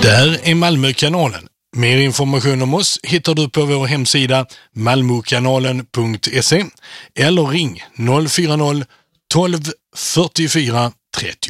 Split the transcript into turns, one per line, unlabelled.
Där är Malmökanalen. Mer information om oss hittar du på vår hemsida malmokanalen.se eller ring 040 12 44 30.